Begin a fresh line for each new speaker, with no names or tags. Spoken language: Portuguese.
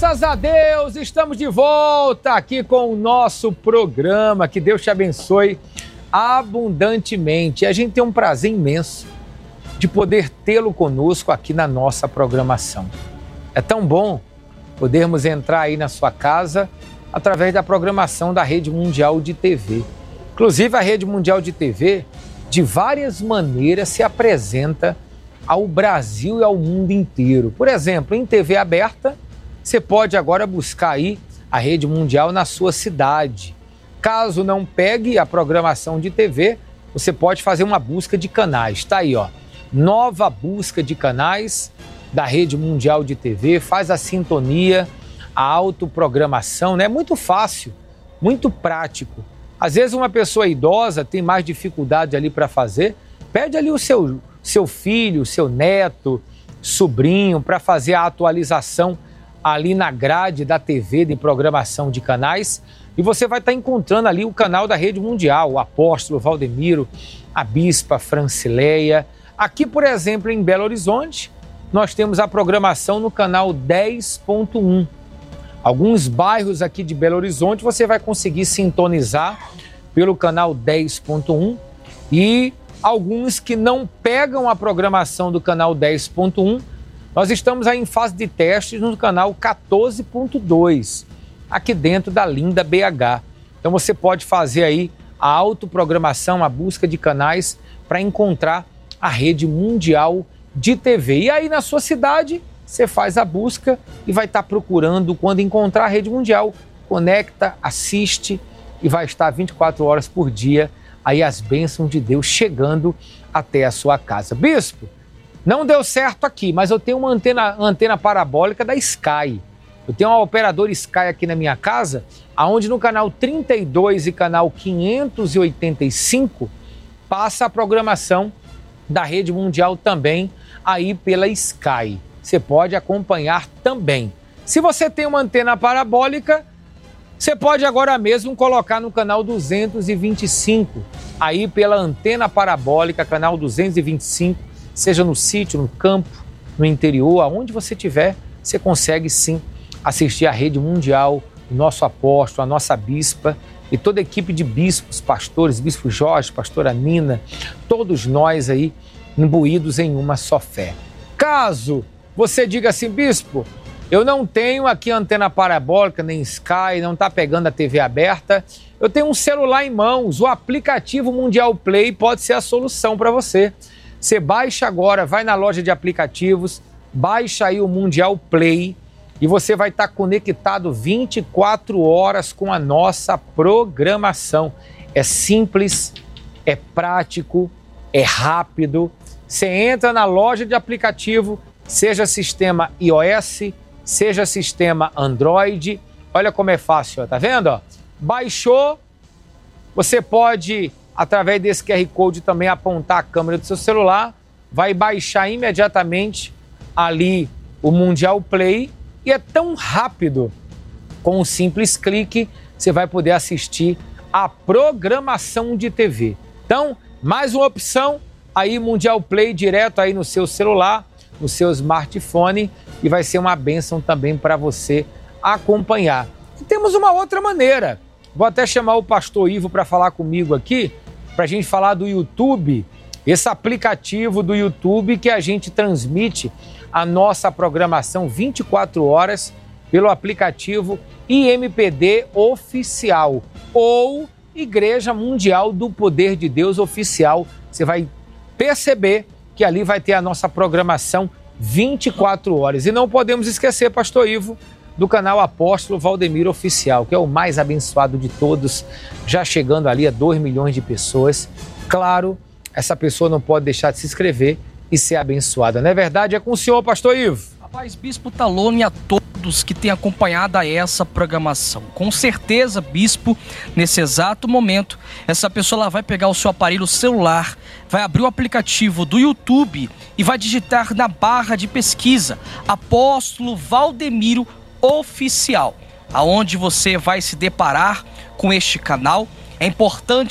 Graças a Deus, estamos de volta aqui com o nosso programa. Que Deus te abençoe abundantemente. E a gente tem um prazer imenso de poder tê-lo conosco aqui na nossa programação. É tão bom podermos entrar aí na sua casa através da programação da Rede Mundial de TV. Inclusive, a Rede Mundial de TV, de várias maneiras, se apresenta ao Brasil e ao mundo inteiro. Por exemplo, em TV aberta, você pode agora buscar aí a Rede Mundial na sua cidade. Caso não pegue a programação de TV, você pode fazer uma busca de canais. Está aí, ó, nova busca de canais da Rede Mundial de TV, faz a sintonia, a autoprogramação, né? É muito fácil, muito prático. Às vezes uma pessoa idosa tem mais dificuldade ali para fazer, pede ali o seu filho, seu neto, sobrinho, para fazer a atualização ali na grade da TV de programação de canais, e você vai estar encontrando ali o canal da Rede Mundial, o apóstolo Valdemiro, a bispa Francileia. Aqui, por exemplo, em Belo Horizonte, nós temos a programação no canal 10.1. Alguns bairros aqui de Belo Horizonte você vai conseguir sintonizar pelo canal 10.1 e alguns que não pegam a programação do canal 10.1, nós estamos aí em fase de testes no canal 14.2, aqui dentro da linda BH. Então você pode fazer aí a autoprogramação, a busca de canais para encontrar a Rede Mundial de TV. E aí na sua cidade você faz a busca e vai estar procurando. Quando encontrar a Rede Mundial, conecta, assiste e vai estar 24 horas por dia aí as bênçãos de Deus chegando até a sua casa. Bispo, não deu certo aqui, mas eu tenho uma antena parabólica da Sky. Eu tenho uma operadora Sky aqui na minha casa, onde no canal 32 e canal 585 passa a programação da Rede Mundial também aí pela Sky. Você pode acompanhar também. Se você tem uma antena parabólica, você pode agora mesmo colocar no canal 225, aí pela antena parabólica, canal 225, seja no sítio, no campo, no interior, aonde você estiver, você consegue sim assistir a Rede Mundial, o nosso apóstolo, a nossa bispa e toda a equipe de bispos, pastores, bispo Jorge, pastora Nina, todos nós aí imbuídos em uma só fé. Caso você diga assim, bispo, eu não tenho aqui antena parabólica, nem Sky, não está pegando a TV aberta, eu tenho um celular em mãos, o aplicativo Mundial Play pode ser a solução para você. Você baixa agora, vai na loja de aplicativos, baixa aí o Mundial Play e você vai estar conectado 24 horas com a nossa programação. É simples, é prático, é rápido. Você entra na loja de aplicativo, seja sistema iOS, seja sistema Android. Olha como é fácil, ó, tá vendo? Ó? Baixou, você pode, através desse QR Code, também apontar a câmera do seu celular, vai baixar imediatamente ali o Mundial Play e é tão rápido, com um simples clique, você vai poder assistir a programação de TV. Então, mais uma opção, aí Mundial Play direto aí no seu celular, no seu smartphone, e vai ser uma bênção também para você acompanhar. E temos uma outra maneira, vou até chamar o pastor Ivo para falar comigo aqui, para a gente falar do YouTube, esse aplicativo do YouTube que a gente transmite a nossa programação 24 horas pelo aplicativo IMPD Oficial ou Igreja Mundial do Poder de Deus Oficial. Você vai perceber que ali vai ter a nossa programação 24 horas. E não podemos esquecer, pastor Ivo, do canal Apóstolo Valdemiro Oficial, que é o mais abençoado de todos, já chegando ali a 2 milhões de pessoas. Claro, essa pessoa não pode deixar de se inscrever e ser abençoada. Não é verdade? É com o senhor, pastor Ivo.
Rapaz, Bispo Talone, a todos que têm acompanhado a essa programação. Com certeza, Bispo, nesse exato momento, essa pessoa lá vai pegar o seu aparelho celular, vai abrir o aplicativo do YouTube e vai digitar na barra de pesquisa Apóstolo Valdemiro Oficial, aonde você vai se deparar com este canal. É importante